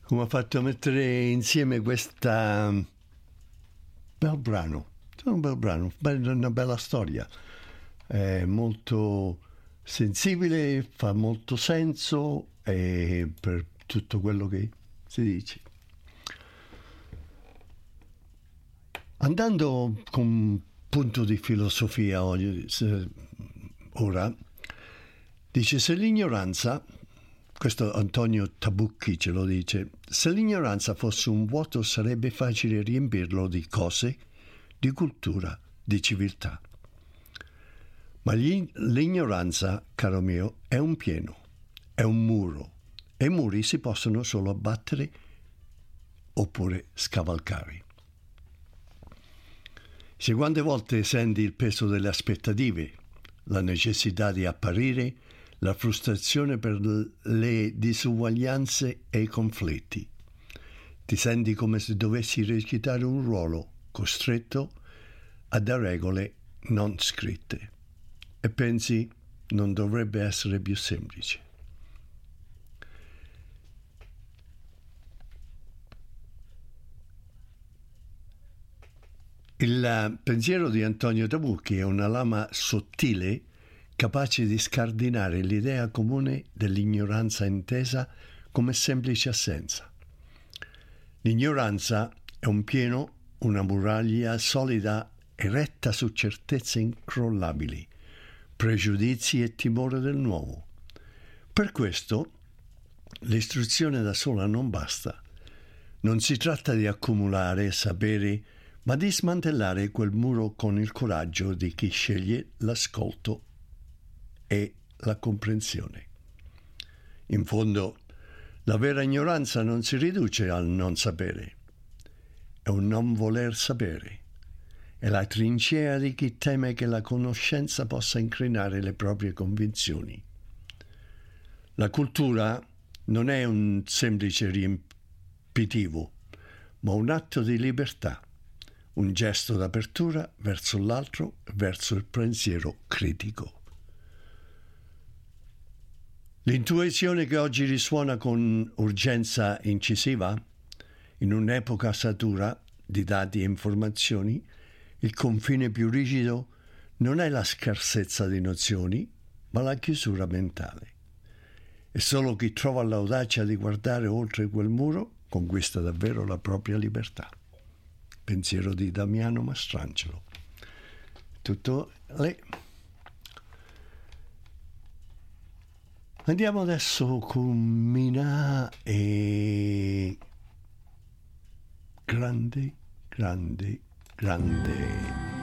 come ha fatto a mettere insieme questa bel brano. È un bel brano, una bella storia. È molto sensibile, fa molto senso per tutto quello che si dice. Andando con un punto di filosofia ora, dice: se l'ignoranza, questo Antonio Tabucchi ce lo dice, se l'ignoranza fosse un vuoto sarebbe facile riempirlo di cose, di cultura, di civiltà. Ma l'ignoranza, caro mio, è un pieno, è un muro, e i muri si possono solo abbattere oppure scavalcare. Se quante volte senti il peso delle aspettative, la necessità di apparire, la frustrazione per le disuguaglianze e i conflitti, ti senti come se dovessi recitare un ruolo costretto a regole non scritte e pensi non dovrebbe essere più semplice. Il pensiero di Antonio Tabucchi è una lama sottile capace di scardinare l'idea comune dell'ignoranza intesa come semplice assenza. L'ignoranza è un pieno, una muraglia solida eretta su certezze incrollabili, pregiudizi e timore del nuovo. Per questo l'istruzione da sola non basta. Non si tratta di accumulare saperi, ma di smantellare quel muro con il coraggio di chi sceglie l'ascolto e la comprensione. In fondo, la vera ignoranza non si riduce al non sapere, è un non voler sapere. È la trincea di chi teme che la conoscenza possa incrinare le proprie convinzioni. La cultura non è un semplice riempitivo, ma un atto di libertà, un gesto d'apertura verso l'altro, verso il pensiero critico. L'intuizione che oggi risuona con urgenza incisiva, in un'epoca satura di dati e informazioni, il confine più rigido non è la scarsezza di nozioni, ma la chiusura mentale. E solo chi trova l'audacia di guardare oltre quel muro conquista davvero la propria libertà. Pensiero di Damiano Mastrangelo. Tutto lì. Andiamo adesso con Mina e grande, grande, grande.